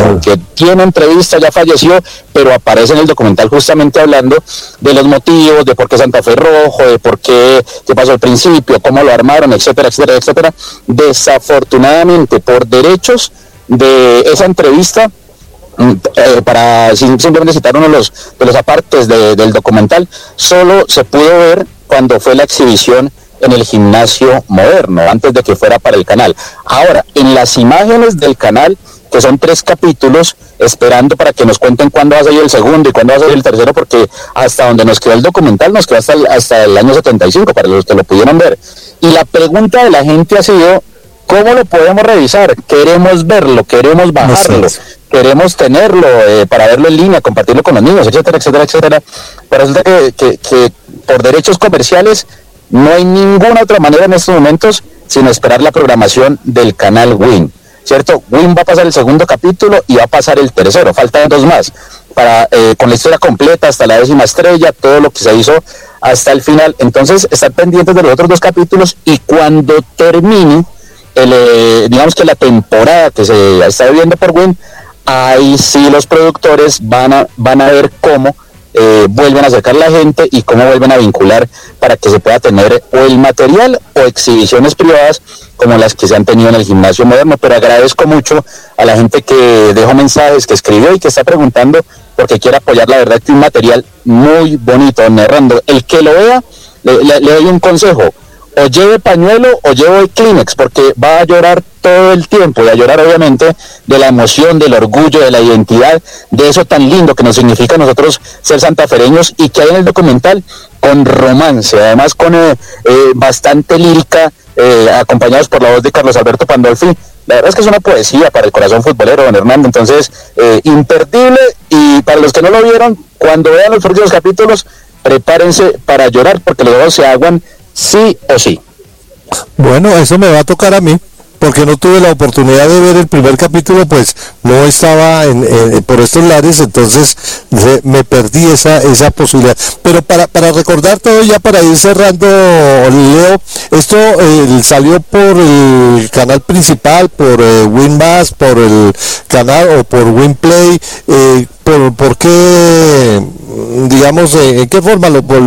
que tiene entrevista, ya falleció, pero aparece en el documental justamente hablando de los motivos, de por qué Santa Fe rojo, de por qué pasó al principio, cómo lo armaron, etcétera, etcétera, etcétera. Desafortunadamente, por derechos de esa entrevista, para simplemente citar uno de los apartes del documental, solo se pudo ver cuando fue la exhibición en el Gimnasio Moderno, antes de que fuera para el canal. Ahora, en las imágenes del canal, que son 3 capítulos, esperando para que nos cuenten cuándo va a salir el segundo y cuándo va a salir el tercero, porque hasta donde nos quedó el documental, nos quedó hasta el año 75, para los que lo pudieron ver. Y la pregunta de la gente ha sido, ¿cómo lo podemos revisar? Queremos verlo, queremos bajarlo, queremos tenerlo para verlo en línea, compartirlo con los niños, etcétera, etcétera, etcétera. Pero resulta que por derechos comerciales no hay ninguna otra manera en estos momentos sino esperar la programación del canal Win, ¿cierto? Win va a pasar el segundo capítulo y va a pasar el tercero, faltan 2 más, para con la historia completa hasta la 10ª estrella, todo lo que se hizo hasta el final. Entonces, estar pendientes de los otros 2 capítulos, y cuando termine digamos que la temporada que se está viviendo por Win, ahí sí los productores van a ver cómo vuelven a acercar a la gente y cómo vuelven a vincular para que se pueda tener o el material o exhibiciones privadas como las que se han tenido en el Gimnasio Moderno. Pero agradezco mucho a la gente que dejó mensajes, que escribió y que está preguntando porque quiere apoyar. La verdad que un material muy bonito, don Hernando. El que lo vea, le doy un consejo: o lleve pañuelo o lleve Kleenex, porque va a llorar todo el tiempo, y a llorar obviamente de la emoción, del orgullo, de la identidad, de eso tan lindo que nos significa a nosotros ser santafereños, y que hay en el documental, con romance, además con bastante lírica, acompañados por la voz de Carlos Alberto Pandolfi. La verdad es que es una poesía para el corazón futbolero, don Hernando. Entonces, imperdible, y para los que no lo vieron, cuando vean los próximos capítulos, prepárense para llorar, porque los ojos se aguan sí o sí. Bueno, eso me va a tocar a mí, porque no tuve la oportunidad de ver el primer capítulo, pues no estaba por estos lares, entonces me perdí esa posibilidad. Pero para recordar todo, ya para ir cerrando, Leo, esto salió por el canal principal, por Winbass, por el canal, o por Winplay, ¿por qué, digamos, en qué forma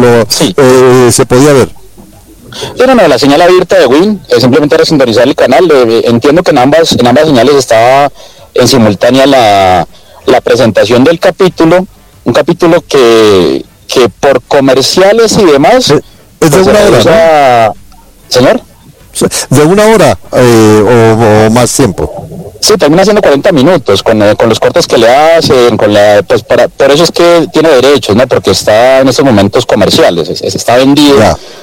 se podía ver? No, la señal abierta de Win, simplemente era sintonizar el canal. Entiendo que en ambas señales estaba en simultánea la presentación del capítulo, un capítulo que por comerciales y demás es de 1 hora, ¿no? ¿Señor? ¿De 1 hora o más tiempo? Sí, termina siendo 40 minutos con los cortes que le hacen, por eso es que tiene derechos, ¿no? Porque está en estos momentos comerciales, está vendido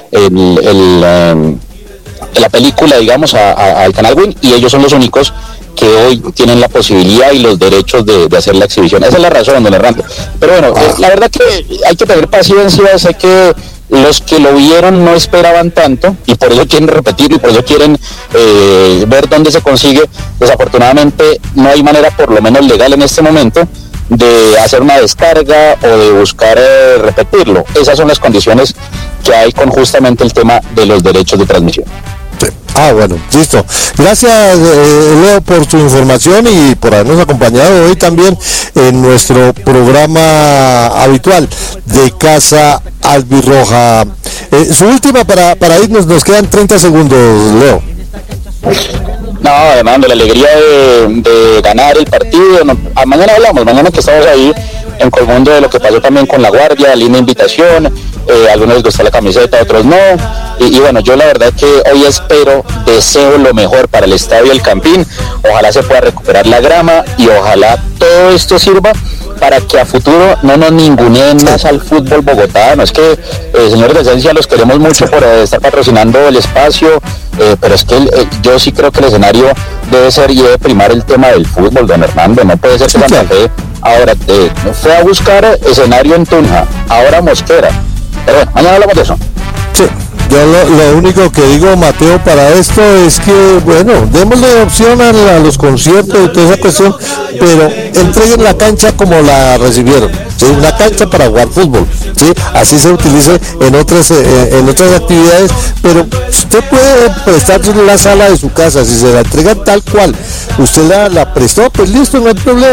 la película, digamos, al canal Win, y ellos son los únicos que hoy tienen la posibilidad y los derechos de hacer la exhibición. Esa es la razón, don Hernando. Pero bueno, la verdad que hay que tener paciencia. Sé que los que lo vieron no esperaban tanto y por eso quieren repetirlo y por eso quieren ver dónde se consigue. Desafortunadamente no hay manera, por lo menos legal en este momento, de hacer una descarga o de buscar repetirlo. Esas son las condiciones que hay con justamente el tema de los derechos de transmisión. Bueno, listo. Gracias, Leo, por tu información y por habernos acompañado hoy también en nuestro programa habitual de Casa Albirroja. Su última para irnos, nos quedan 30 segundos, Leo. No, Armando, la alegría de ganar el partido. Mañana hablamos, mañana que estamos ahí en Colmundo, de lo que pasó también con La Guardia, linda invitación. Algunos les gustó la camiseta, otros no. Y bueno, yo la verdad que hoy deseo lo mejor para el Estadio El Campín. Ojalá se pueda recuperar la grama y ojalá todo esto sirva para que a futuro no nos ninguneen más al fútbol bogotano. Es que, señores de Esencia, los queremos mucho por estar patrocinando el espacio, pero es que yo sí creo que el escenario debe ser y debe primar el tema del fútbol, don Hernando. No puede ser que Santa Fe ahora fue a buscar escenario en Tunja, ahora Mosquera. Pero bueno, mañana hablamos de eso. Sí. Yo lo único que digo, Mateo, para esto es que, bueno, démosle opción a los conciertos y toda esa cuestión, pero entreguen la cancha como la recibieron, ¿sí? Una cancha para jugar fútbol, ¿sí? Así se utilice en otras actividades, pero usted puede prestar la sala de su casa, si se la entregan tal cual, usted la prestó, pues listo, no hay problema.